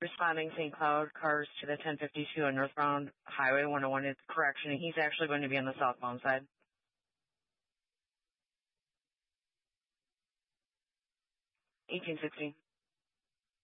Responding St. Cloud cars to the 1052 on northbound Highway 101. It's correction. He's actually going to be on the southbound side. 1860.